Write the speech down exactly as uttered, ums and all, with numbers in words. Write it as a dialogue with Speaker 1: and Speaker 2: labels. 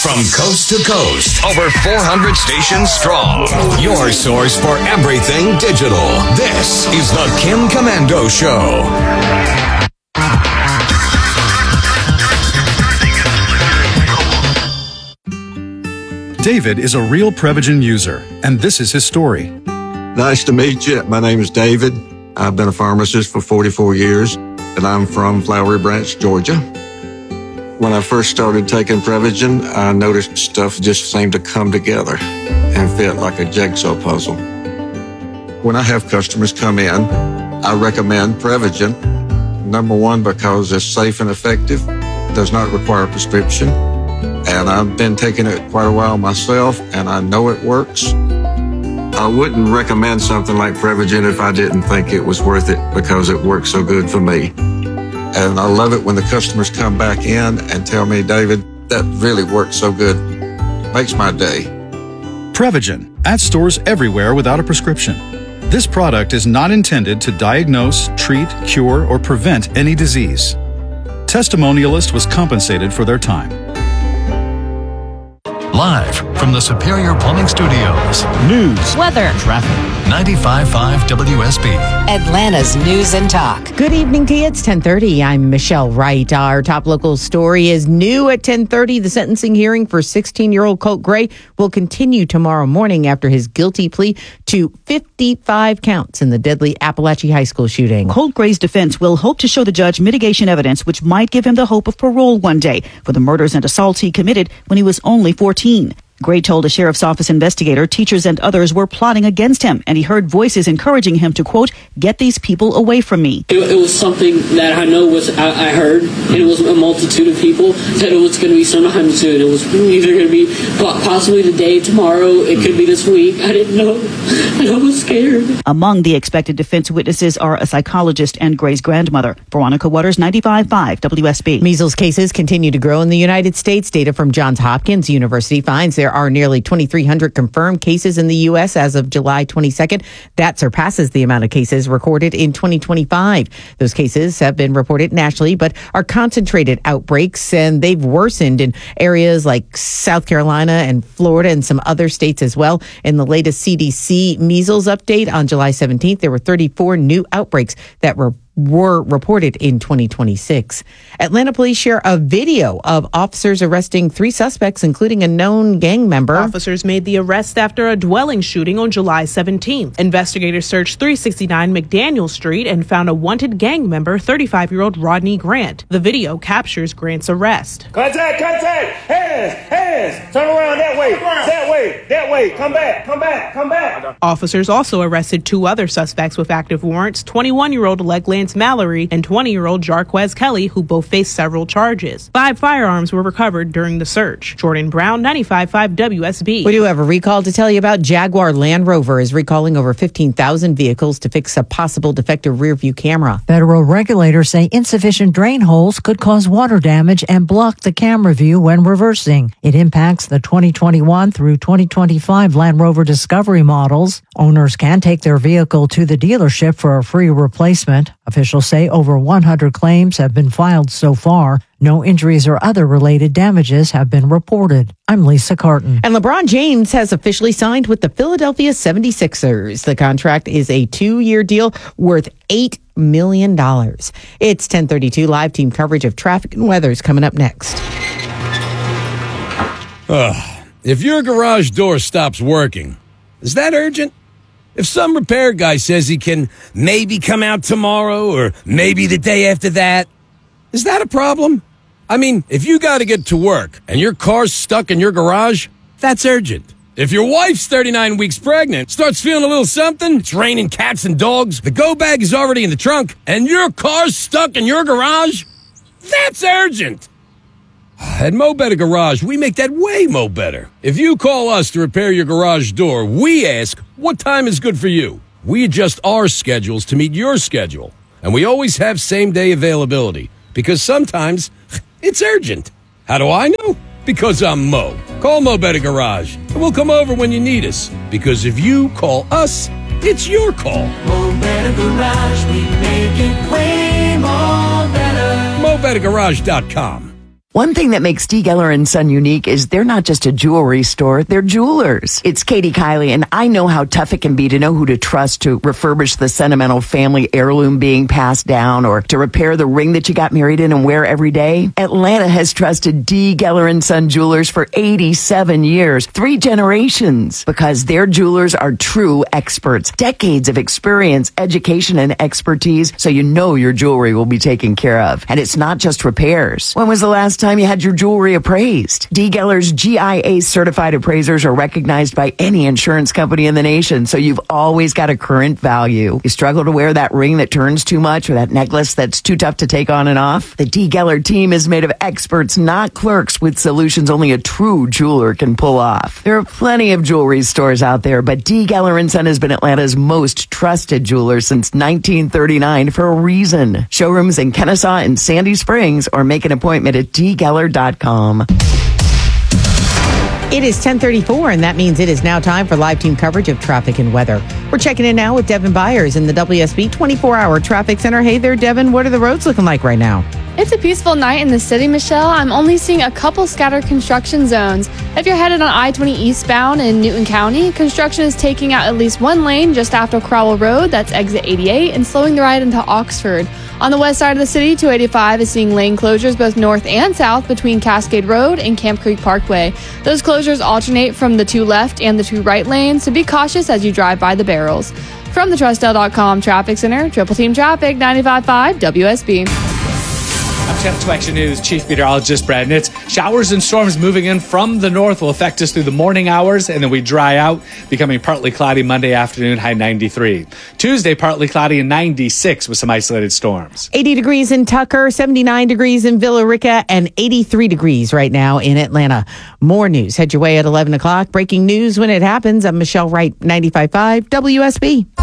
Speaker 1: From coast to coast, over four hundred stations strong. Your source for everything digital. This is the Kim Komando Show.
Speaker 2: David is a real Prevagen user, and this is his story.
Speaker 3: Nice to meet you. My name is David. I've been a pharmacist for forty-four years, and I'm from Flowery Branch, Georgia. When I first started taking Prevagen, I noticed stuff just seemed to come together and fit like a jigsaw puzzle. When I have customers come in, I recommend Prevagen. Number one, because it's safe and effective, does not require a prescription, and I've been taking it quite a while myself, and I know it works. I wouldn't recommend something like Prevagen if I didn't think it was worth it because it works so good for me. And I love it when the customers come back in and tell me, David, that really works so good. Makes my day.
Speaker 2: Prevagen, at stores everywhere without a prescription. This product is not intended to diagnose, treat, cure, or prevent any disease. Testimonialist was compensated for their time.
Speaker 4: Live from the Superior Plumbing Studios.
Speaker 5: News,
Speaker 4: weather, traffic. ninety-five point five W S B.
Speaker 6: Atlanta's News and Talk.
Speaker 5: Good evening to you. It's ten thirty. I'm Michelle Wright. Our top local story is new at ten thirty. The sentencing hearing for sixteen-year-old Colt Gray will continue tomorrow morning after his guilty plea to fifty-five counts in the deadly Appalachia High School shooting.
Speaker 7: Colt Gray's defense will hope to show the judge mitigation evidence which might give him the hope of parole one day for the murders and assaults he committed when he was only fourteen. Gray told a sheriff's office investigator teachers and others were plotting against him, and he heard voices encouraging him to, quote, get these people away from me.
Speaker 8: It, it was something that I know was, I, I heard, and it was a multitude of people, that it was going to be sometime soon. It was either going to be possibly today, tomorrow, it could be this week. I didn't know, and I was scared.
Speaker 7: Among the expected defense witnesses are a psychologist and Gray's grandmother. Veronica Waters, ninety-five point five W S B.
Speaker 5: Measles cases continue to grow in the United States. Data from Johns Hopkins University finds there are nearly twenty-three hundred confirmed cases in the U S as of July twenty-second. That surpasses the amount of cases recorded in twenty twenty-five. Those cases have been reported nationally, but are concentrated outbreaks, and they've worsened in areas like South Carolina and Florida and some other states as well. In the latest C D C measles update on July seventeenth, there were thirty-four new outbreaks that were were reported in twenty twenty-six. Atlanta police share a video of officers arresting three suspects, including a known gang member.
Speaker 9: Officers made the arrest after a dwelling shooting on July seventeenth. Investigators searched three sixty-nine McDaniel Street and found a wanted gang member, thirty-five-year-old Rodney Grant. The video captures Grant's arrest.
Speaker 10: Contact, contact, hands, hands, turn around that way, that way, that way, come back, come back, come back.
Speaker 9: Officers also arrested two other suspects with active warrants, twenty-one-year-old Legland Mallory and twenty-year-old Jarquez Kelly, who both faced several charges. Five firearms were recovered during the search. Jordan Brown, ninety-five point five W S B.
Speaker 5: We do have a recall to tell you about. Jaguar Land Rover is recalling over fifteen thousand vehicles to fix a possible defective rearview camera.
Speaker 11: Federal regulators say insufficient drain holes could cause water damage and block the camera view when reversing. It impacts the twenty twenty-one through twenty twenty-five Land Rover Discovery models. Owners can take their vehicle to the dealership for a free replacement. Officials say over one hundred claims have been filed so far. No injuries or other related damages have been reported. I'm Lisa Carton.
Speaker 5: And LeBron James has officially signed with the Philadelphia seventy-sixers. The contract is a two-year deal worth eight million dollars. It's ten thirty-two. Live team coverage of traffic and weather is coming up next.
Speaker 12: Ugh. If your garage door stops working, is that urgent? If some repair guy says he can maybe come out tomorrow or maybe the day after that, is that a problem? I mean, if you got to get to work and your car's stuck in your garage, that's urgent. If your wife's thirty-nine weeks pregnant, starts feeling a little something, it's raining cats and dogs, the go bag is already in the trunk, and your car's stuck in your garage, that's urgent. At Mo Better Garage, we make that way mo better. If you call us to repair your garage door, we ask, what time is good for you? We adjust our schedules to meet your schedule. And we always have same-day availability, because sometimes it's urgent. How do I know? Because I'm Mo. Call Mo Better Garage, and we'll come over when you need us. Because if you call us, it's your call.
Speaker 13: Mo Better Garage, we make it way more better.
Speaker 12: Mo Better Garage dot com.
Speaker 13: One thing that makes D. Geller and Son unique is they're not just a jewelry store, they're jewelers. It's Katie Kiley, and I know how tough it can be to know who to trust to refurbish the sentimental family heirloom being passed down or to repair the ring that you got married in and wear every day. Atlanta has trusted D. Geller and Son Jewelers for eighty-seven years, three generations, because their jewelers are true experts, decades of experience, education, and expertise, so you know your jewelry will be taken care of. And it's not just repairs. When was the last time you had your jewelry appraised? D. Geller's G I A certified appraisers are recognized by any insurance company in the nation, so you've always got a current value. You struggle to wear that ring that turns too much or that necklace that's too tough to take on and off? The D. Geller team is made of experts, not clerks, with solutions only a true jeweler can pull off. There are plenty of jewelry stores out there, but D. Geller and Son has been Atlanta's most trusted jeweler since nineteen thirty-nine for a reason. Showrooms in Kennesaw and Sandy Springs, or make an appointment at d geller dot com.
Speaker 5: It is ten thirty-four, and that means it is now time for live team coverage of traffic and weather. We're checking in now with Devin Byers in the W S B twenty-four hour Traffic Center. Hey there, Devin. What are the roads looking like right now?
Speaker 14: It's a peaceful night in the city, Michelle. I'm only seeing a couple scattered construction zones. If you're headed on I twenty eastbound in Newton County, construction is taking out at least one lane just after Crowell Road, that's exit eighty-eight, and slowing the ride into Oxford. On the west side of the city, two eighty-five is seeing lane closures both north and south between Cascade Road and Camp Creek Parkway. Those closures alternate from the two left and the two right lanes, so be cautious as you drive by the barrels. From the Trustel dot com Traffic Center, Triple Team Traffic, ninety-five point five W S B.
Speaker 15: I'm Channel two Action News Chief Meteorologist Brad Nitz. Showers and storms moving in from the north will affect us through the morning hours, and then we dry out, becoming partly cloudy Monday afternoon, high ninety-three. Tuesday, partly cloudy and ninety-six with some isolated storms.
Speaker 5: eighty degrees in Tucker, seventy-nine degrees in Villa Rica, and eighty-three degrees right now in Atlanta. More news. Head your way at eleven o'clock. Breaking news when it happens. I'm Michelle Wright, ninety-five point five W S B.